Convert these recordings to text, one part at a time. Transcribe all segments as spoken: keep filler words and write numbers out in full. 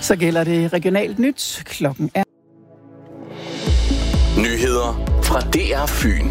Så gælder det regionalt nyt. Klokken er nyheder fra D R Fyn.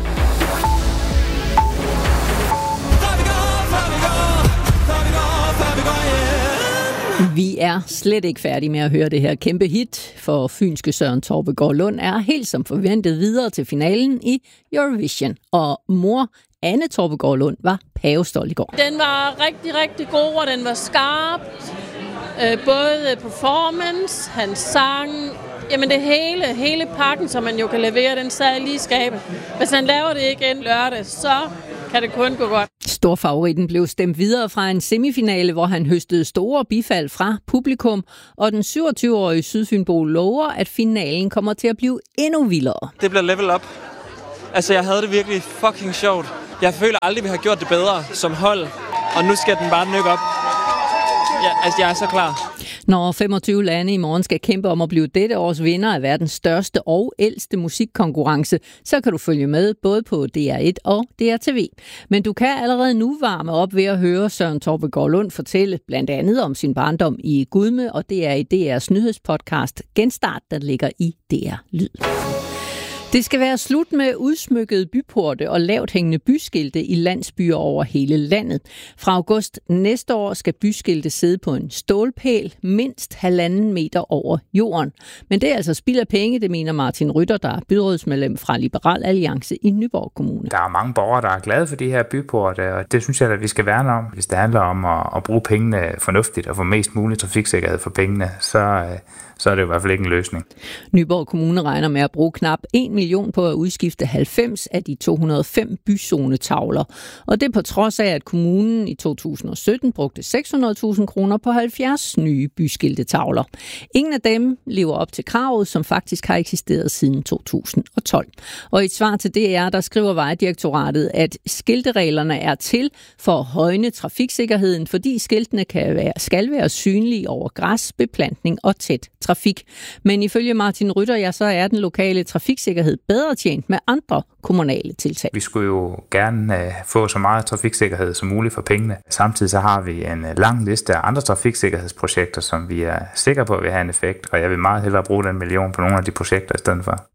Vi er slet ikke færdige med at høre det her kæmpe hit, for fynske Søren Torpegaard Lund er helt som forventet videre til finalen i Eurovision. Og mor Anne Torpegaard Lund var pavestolt i går. Den var rigtig, rigtig god, og den var skarp. Øh, både performance, hans sang, jamen det hele, hele pakken, som man jo kan levere, den sad lige i skabet. Hvis han laver det igen lørdag, så kan det kun gå godt. Storfavoritten blev stemt videre fra en semifinale, hvor han høstede store bifald fra publikum, og den syvogtyve-årige Sydfynbo lover, at finalen kommer til at blive endnu vildere. Det bliver level up. Altså, jeg havde det virkelig fucking sjovt. Jeg føler aldrig, vi har gjort det bedre som hold, og nu skal den bare nykke op. Ja, altså, jeg er så klar. Når femogtyve lande i morgen skal kæmpe om at blive dette års vinder af verdens største og ældste musikkonkurrence, så kan du følge med både på D R et og D R T V. Men du kan allerede nu varme op ved at høre Søren Torpegaard Lund fortælle blandt andet om sin barndom i Gudme, og det er i D R's nyhedspodcast Genstart, der ligger i D R Lyd. Det skal være slut med udsmykkede byporte og lavt hængende byskilte i landsbyer over hele landet. Fra august næste år skal byskilte sidde på en stålpæl mindst halvanden meter over jorden. Men det er altså spild af penge, det mener Martin Rytter, der er byrådsmedlem fra Liberal Alliance i Nyborg Kommune. Der er mange borgere, der er glade for de her byporte, og det synes jeg, at vi skal værne om. Hvis det handler om at, at bruge pengene fornuftigt og få mest mulig trafiksikkerhed for pengene, så, så er det i hvert fald ikke en løsning. Nyborg Kommune regner med at bruge knap en million på at udskifte halvfems af de to hundrede og fem byzonetavler. Og det på trods af, at kommunen i to tusind og sytten brugte seks hundrede tusind kroner på halvfjerds nye byskiltetavler. Ingen af dem lever op til kravet, som faktisk har eksisteret siden to tusind og tolv. Og i et svar til D R, der skriver Vejdirektoratet, at skiltereglerne er til for at højne trafiksikkerheden, fordi skiltene kan være, skal være synlige over græs, beplantning og tæt trafik. Men ifølge Martin Rytter, ja, så er den lokale trafiksikkerhed bedre tjent med andre kommunale tiltag. Vi skulle jo gerne uh, få så meget trafiksikkerhed som muligt for pengene. Samtidig så har vi en uh, lang liste af andre trafiksikkerhedsprojekter, som vi er sikre på vil have en effekt, og jeg vil meget hellere bruge den million på nogle af de projekter i stedet for.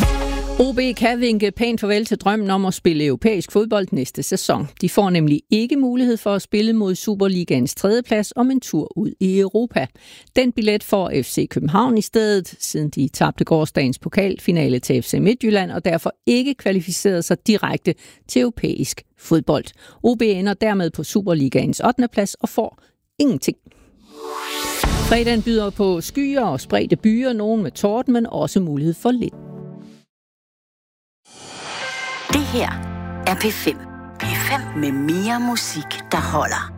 O B kan vinke pænt farvel til drømmen om at spille europæisk fodbold næste sæson. De får nemlig ikke mulighed for at spille mod Superligaens tredjeplads om en tur ud i Europa. Den billet får F C København i stedet, siden de tabte gårsdagens pokalfinale til F C Midtjylland og derfor ikke kvalificerede sig direkte til europæisk fodbold. O B ender dermed på Superligaens ottende plads og får ingenting. Fredagen byder på skyer og spredte byer, nogen med torden, men også mulighed for lidt. Det her er P fem. P fem med mere musik, der holder.